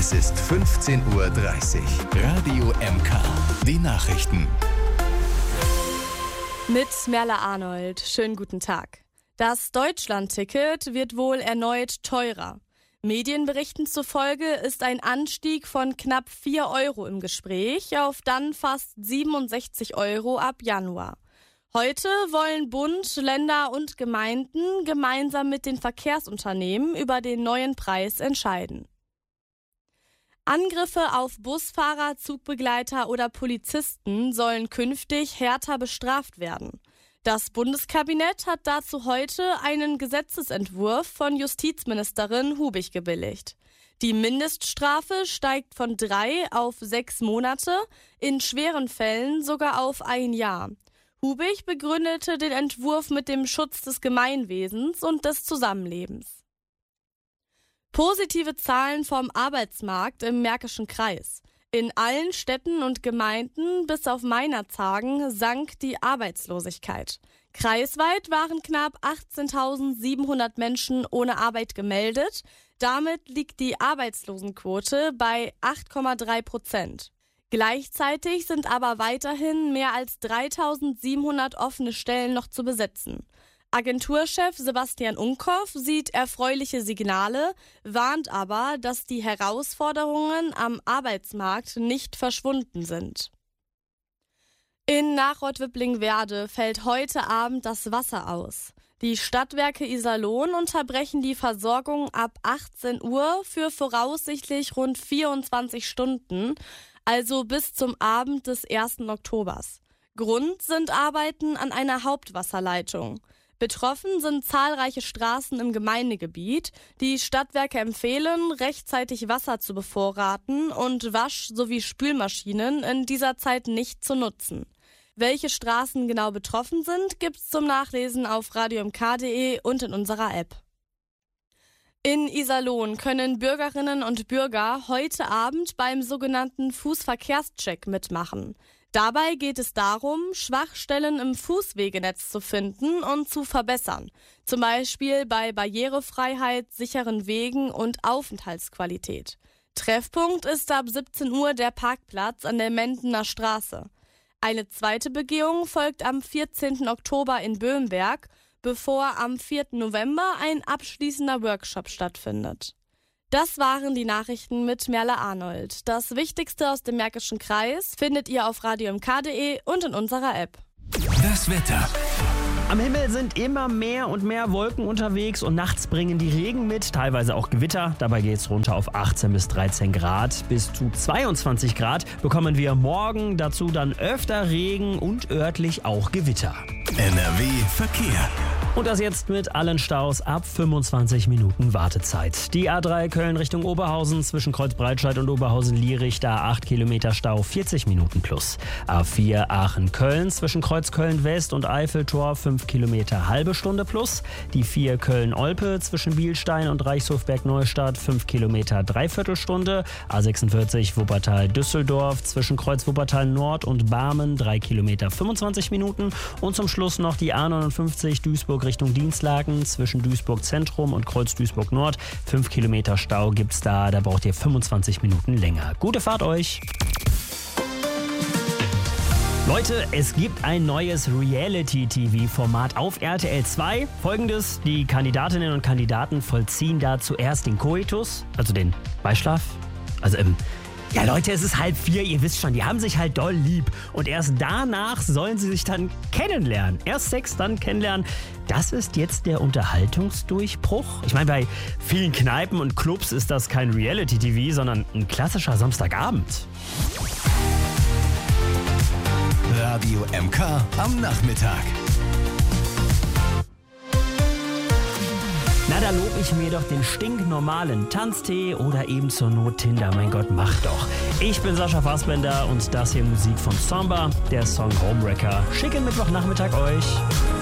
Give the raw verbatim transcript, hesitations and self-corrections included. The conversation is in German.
Es ist fünfzehn Uhr dreißig. Radio M K. Die Nachrichten. Mit Merle Arnold. Schönen guten Tag. Das Deutschland-Ticket wird wohl erneut teurer. Medienberichten zufolge ist ein Anstieg von knapp vier Euro im Gespräch auf dann fast siebenundsechzig Euro ab Januar. Heute wollen Bund, Länder und Gemeinden gemeinsam mit den Verkehrsunternehmen über den neuen Preis entscheiden. Angriffe auf Busfahrer, Zugbegleiter oder Polizisten sollen künftig härter bestraft werden. Das Bundeskabinett hat dazu heute einen Gesetzesentwurf von Justizministerin Hubig gebilligt. Die Mindeststrafe steigt von drei auf sechs Monate, in schweren Fällen sogar auf ein Jahr. Hubig begründete den Entwurf mit dem Schutz des Gemeinwesens und des Zusammenlebens. Positive Zahlen vom Arbeitsmarkt im Märkischen Kreis. In allen Städten und Gemeinden bis auf Meinerzhagen sank die Arbeitslosigkeit. Kreisweit waren knapp achtzehntausendsiebenhundert Menschen ohne Arbeit gemeldet. Damit liegt die Arbeitslosenquote bei acht Komma drei Prozent. Gleichzeitig sind aber weiterhin mehr als dreitausendsiebenhundert offene Stellen noch zu besetzen. Agenturchef Sebastian Unkoff sieht erfreuliche Signale, warnt aber, dass die Herausforderungen am Arbeitsmarkt nicht verschwunden sind. In Nachreuth-Wippling-Werde fällt heute Abend das Wasser aus. Die Stadtwerke Iserlohn unterbrechen die Versorgung ab achtzehn Uhr für voraussichtlich rund vierundzwanzig Stunden, also bis zum Abend des ersten Oktobers. Grund sind Arbeiten an einer Hauptwasserleitung. Betroffen sind zahlreiche Straßen im Gemeindegebiet. Die Stadtwerke empfehlen, rechtzeitig Wasser zu bevorraten und Wasch- sowie Spülmaschinen in dieser Zeit nicht zu nutzen. Welche Straßen genau betroffen sind, gibt's zum Nachlesen auf radio m k punkt d e und in unserer App. In Iserlohn können Bürgerinnen und Bürger heute Abend beim sogenannten Fußverkehrscheck mitmachen. Dabei geht es darum, Schwachstellen im Fußwegenetz zu finden und zu verbessern. Zum Beispiel bei Barrierefreiheit, sicheren Wegen und Aufenthaltsqualität. Treffpunkt ist ab siebzehn Uhr der Parkplatz an der Mendener Straße. Eine zweite Begehung folgt am vierzehnten Oktober in Böhmberg, bevor am vierten November ein abschließender Workshop stattfindet. Das waren die Nachrichten mit Merle Arnold. Das Wichtigste aus dem Märkischen Kreis findet ihr auf radio m k punkt d e und in unserer App. Das Wetter. Am Himmel sind immer mehr und mehr Wolken unterwegs und nachts bringen die Regen mit, teilweise auch Gewitter. Dabei geht es runter auf achtzehn bis dreizehn Grad. Bis zu zweiundzwanzig Grad bekommen wir morgen, dazu dann öfter Regen und örtlich auch Gewitter. N R W Verkehr. Und das jetzt mit allen Staus ab fünfundzwanzig Minuten Wartezeit. Die A drei Köln Richtung Oberhausen zwischen Kreuzbreitscheid und Oberhausen-Lierich, da acht Kilometer Stau, vierzig Minuten plus. A vier Aachen-Köln zwischen Kreuz Köln-West und Eiffeltor, fünf Kilometer halbe Stunde plus. Die vier Köln-Olpe zwischen Bielstein und Reichshofberg-Neustadt, fünf Kilometer dreiviertel Stunde. A sechsundvierzig Wuppertal-Düsseldorf zwischen Kreuz Wuppertal-Nord und Barmen, drei Kilometer fünfundzwanzig Minuten. Und zum Schluss noch die A neunundfünfzig Duisburg Richtung Dienstlaken zwischen Duisburg Zentrum und Kreuz Duisburg Nord. fünf Kilometer Stau gibt's da, da braucht ihr fünfundzwanzig Minuten länger. Gute Fahrt euch! Leute, es gibt ein neues Reality-T V-Format auf R T L zwei. Folgendes: Die Kandidatinnen und Kandidaten vollziehen da zuerst den Koitus, also den Beischlaf. Also im Ja Leute, es ist halb vier, ihr wisst schon, die haben sich halt doll lieb. Und erst danach sollen sie sich dann kennenlernen. Erst Sex, dann kennenlernen. Das ist jetzt der Unterhaltungsdurchbruch. Ich meine, bei vielen Kneipen und Clubs ist das kein Reality-T V, sondern ein klassischer Samstagabend. Radio M K am Nachmittag. Na, da lob ich mir doch den stinknormalen Tanztee oder eben zur Not Tinder. Mein Gott, mach doch. Ich bin Sascha Fassbender und das hier Musik von Samba, der Song Homewrecker. Schicken Mittwochnachmittag euch.